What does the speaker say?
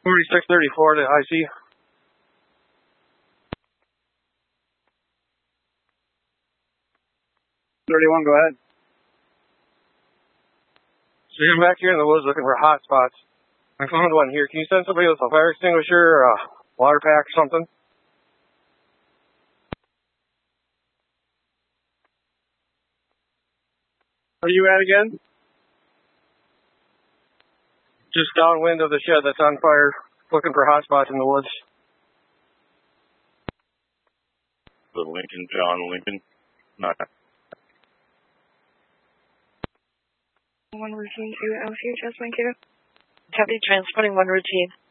4634 to IC. 31, go ahead. So I'm back here in the woods looking for hot spots. I found one here. Can you send somebody with a fire extinguisher or a water pack or something? Where are you at again? Just downwind of the shed that's on fire, looking for hot spots in the woods. The Lincoln, John Lincoln. Not. One routine to LCHS, thank you. Copy, transporting one routine.